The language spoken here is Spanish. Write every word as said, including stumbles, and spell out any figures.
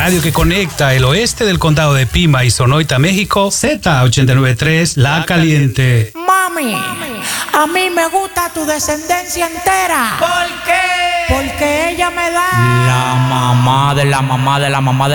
radio que conecta el oeste del condado de Pima y Sonoita, México, Z ochenta y nueve punto tres, La Caliente. Mami, a mí me gusta tu descendencia entera. ¿Por qué? Porque ella me da La mamá de la mamá de la mamá de